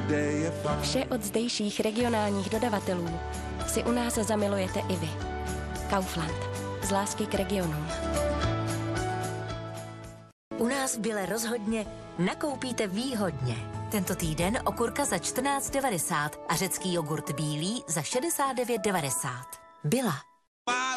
Vše od zdejších regionálních dodavatelů si u nás zamilujete i vy. Kaufland. Z lásky k regionům. U nás v Bile rozhodně nakoupíte výhodně. Tento týden okurka za 14,90 a řecký jogurt bílý za 69,90. Bila.